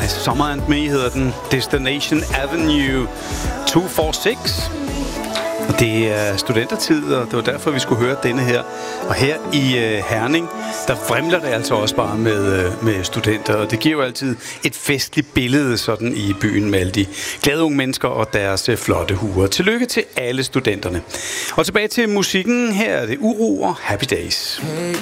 My Summer and Me hedder den. Destination Avenue 246. Og det er studentertid, og det var derfor, vi skulle høre denne her. Og her i Herning, der vrimler det altså også bare med studenter. Og det giver jo altid et festligt billede sådan i byen med alle de glade unge mennesker og deres flotte huer. Tillykke til alle studenterne. Og tilbage til musikken. Her er det Uro og Happy Days. Hey